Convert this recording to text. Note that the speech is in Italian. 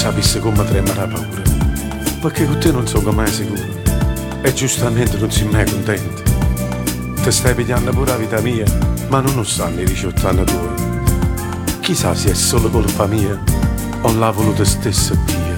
sapessi come trema la paura, perché con te non sono mai sicuro e giustamente non sei mai contento. Ti stai pigliando pure la vita mia, ma non lo sanno i 18 anni tuoi. Chissà se è solo colpa mia o l'ha voluto stesso Dio.